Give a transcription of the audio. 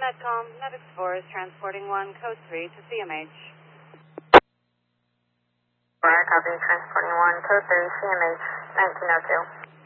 Netcom, Net Explorer is transporting 1, code 3 to CMH. Copy, transporting 1, code 3, CMH, 1902.